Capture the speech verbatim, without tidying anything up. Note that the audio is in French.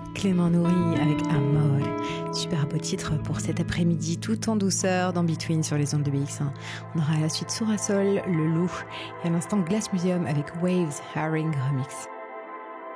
Clément Nourri avec Amor. Super beau titre pour cet après-midi tout en douceur dans Between sur les ondes de B X un. On aura à la suite Sourasol, Le Loup et à l'instant Glass Museum avec Waves Herring Remix.